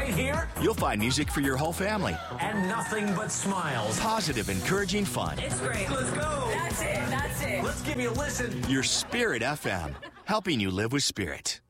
right here. You'll find music for your whole family. And nothing but smiles. Positive, encouraging fun. It's great. Let's go. That's it. Let's give you a listen. Your Spirit FM, helping you live with spirit.